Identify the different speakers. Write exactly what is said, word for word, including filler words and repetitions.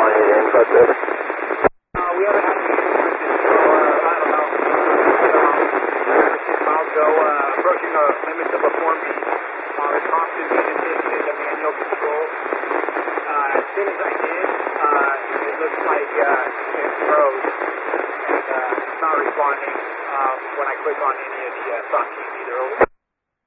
Speaker 1: calling you to info service.
Speaker 2: Uh, we haven't had any incidents, so, uh, I don't know. Um, six miles ago, uh, approaching the limits of a form B. Uh, the constant unit is a manual control. Uh, as soon as I did, uh, it looks like, uh, it froze. And, uh, it's not responding, um, when I click on any of the, uh, soft keys either.